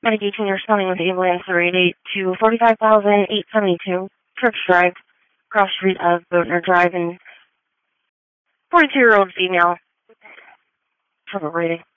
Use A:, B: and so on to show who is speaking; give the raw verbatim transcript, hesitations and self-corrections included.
A: Medication, you're responding with ambulance three eight eight to forty-five thousand eight hundred seventy-two, Church Drive, cross street of Boatner Drive, and forty-two-year-old female. Trouble breathing.